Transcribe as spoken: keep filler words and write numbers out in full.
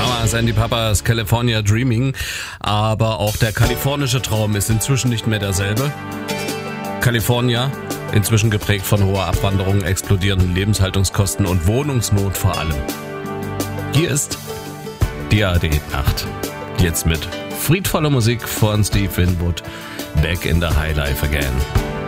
Mamas, Andy Papas, California Dreaming. Aber auch der kalifornische Traum ist inzwischen nicht mehr derselbe. California, inzwischen geprägt von hoher Abwanderung, explodierenden Lebenshaltungskosten und Wohnungsnot vor allem. Hier ist die A R D-Nacht. Jetzt mit friedvoller Musik von Steve Winwood. Back in the High Life again.